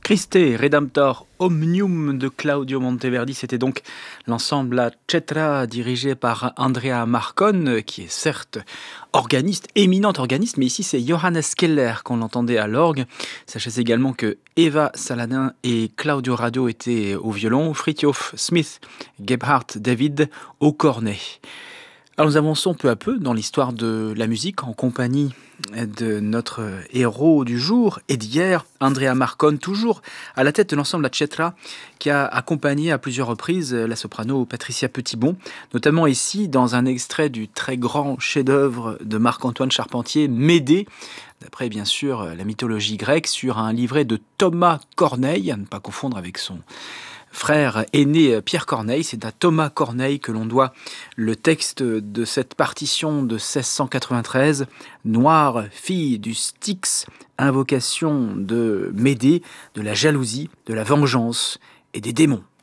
Christe Redemptor Omnium de Claudio Monteverdi, c'était donc l'ensemble La Cetra dirigé par Andrea Marcon, qui est certes organiste, éminent organiste, mais ici c'est Johannes Keller qu'on entendait à l'orgue. Sachez également que Eva Saladin et Claudio Rado étaient au violon, Fritjof Smith, Gebhard David au cornet. Alors nous avançons peu à peu dans l'histoire de la musique en compagnie de notre héros du jour et d'hier, Andrea Marcon, toujours à la tête de l'ensemble La Cetra, qui a accompagné à plusieurs reprises la soprano Patricia Petitbon, notamment ici dans un extrait du très grand chef-d'œuvre de Marc-Antoine Charpentier, Médée, d'après bien sûr la mythologie grecque, sur un livret de Thomas Corneille, à ne pas confondre avec son frère aîné Pierre Corneille. C'est à Thomas Corneille que l'on doit le texte de cette partition de 1693, Noire, fille du Styx, invocation de Médée, de la jalousie, de la vengeance et des démons.